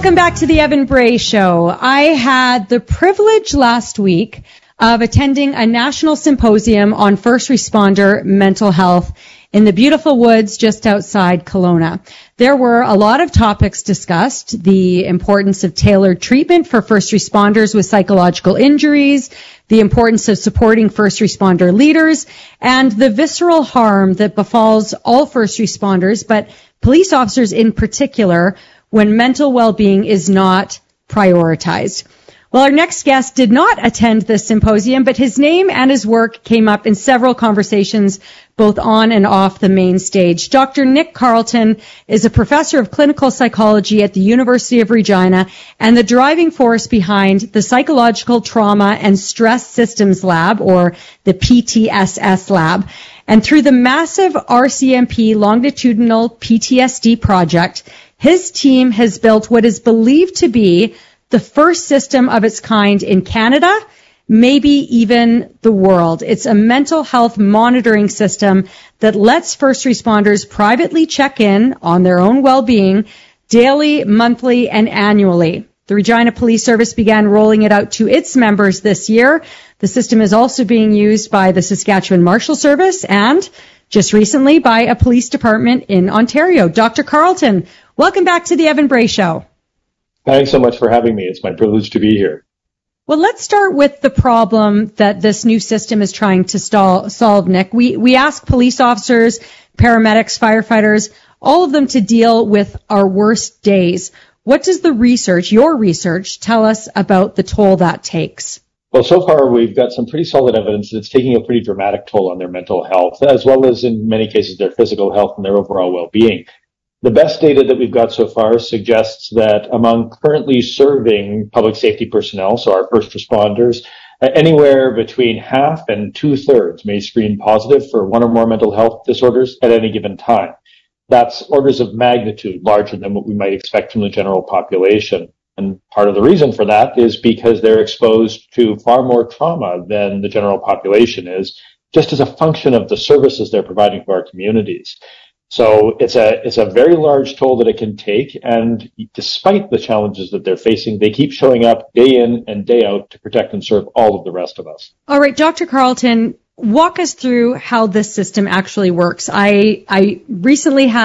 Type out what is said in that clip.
Welcome back to the Evan Bray Show. I had the privilege last week of attending a national symposium on first responder mental health in the beautiful woods just outside Kelowna. There were a lot of topics discussed: the importance of tailored treatment for first responders with psychological injuries, the importance of supporting first responder leaders, and the visceral harm that befalls all first responders, but police officers in particular, when mental well-being is not prioritized. Well, our next guest did not attend this symposium, but his name and his work came up in several conversations, both on and off the main stage. Dr. Nick Carleton is a professor of clinical psychology at the University of Regina and the driving force behind the Psychological Trauma and Stress Systems Lab, or the PTSS Lab. And through the massive RCMP longitudinal PTSD project, his team has built what is believed to be the first system of its kind in Canada, maybe even the world. It's a mental health monitoring system that lets first responders privately check in on their own well-being daily, monthly, and annually. The Regina Police Service began rolling it out to its members this year. The system is also being used by the Saskatchewan Marshal Service and, just recently, by a police department in Ontario. Dr. Carleton, welcome back to the Evan Bray Show. Thanks so much for having me. It's my privilege to be here. Well, let's start with the problem that this new system is trying to solve, Nick. We ask police officers, paramedics, firefighters, all of them to deal with our worst days. What does the research, your research, tell us about the toll that takes? Well, so far we've got some pretty solid evidence that it's taking a pretty dramatic toll on their mental health, as well as in many cases their physical health and their overall well-being. The best data that we've got so far suggests that among currently serving public safety personnel, so our first responders, anywhere between half and two-thirds may screen positive for one or more mental health disorders at any given time. That's orders of magnitude larger than what we might expect from the general population. And part of the reason for that is because they're exposed to far more trauma than the general population is, just as a function of the services they're providing to our communities. So it's a very large toll that it can take, and despite the challenges that they're facing, they keep showing up day in and day out to protect and serve all of the rest of us. All right, Dr. Carleton, walk us through how this system actually works. I recently had